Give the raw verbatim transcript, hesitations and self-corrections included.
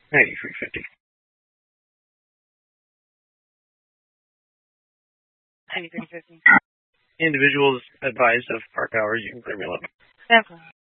ninety-three fifty. ninety-three fifty. Individuals advised of park hours, you can clear me up. Okay.